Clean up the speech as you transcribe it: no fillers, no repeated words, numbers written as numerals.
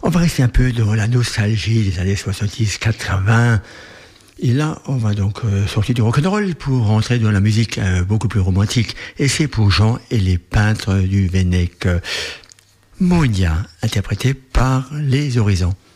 On va rester un peu dans la nostalgie des années 70-80. Et là, on va donc sortir du rock'n'roll pour rentrer dans la musique beaucoup plus romantique. Et c'est pour Jean et les peintres du Vennec. Monia, interprété par Les Horizons.